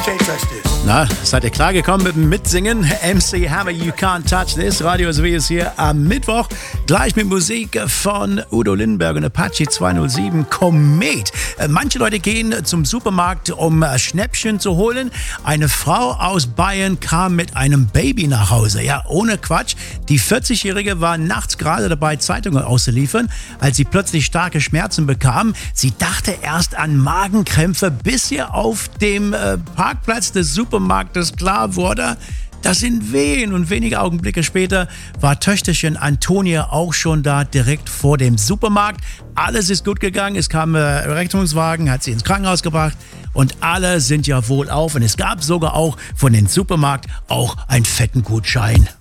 can't touch this. Na, seid ihr klargekommen mit dem Mitsingen? MC Hammer, You Can't Touch This. Radio SW ist hier am Mittwoch. Gleich mit Musik von Udo Lindenberg und Apache 207 Komet. Manche Leute gehen zum Supermarkt, um Schnäppchen zu holen. Eine Frau aus Bayern kam mit einem Baby nach Hause. Ja, ohne Quatsch. Die 40-Jährige war nachts gerade dabei, Zeitungen auszuliefern, als sie plötzlich starke Schmerzen bekam. Sie dachte erst an Magenkrämpfe, bis ihr auf dem Parkplatz des Supermarktes klar wurde, das sind Wehen. Und wenige Augenblicke später war Töchterchen Antonia auch schon da direkt vor dem Supermarkt. Alles ist gut gegangen. Es kam ein Rettungswagen, hat sie ins Krankenhaus gebracht und alle sind ja wohlauf. Und es gab sogar auch von dem Supermarkt auch einen fetten Gutschein.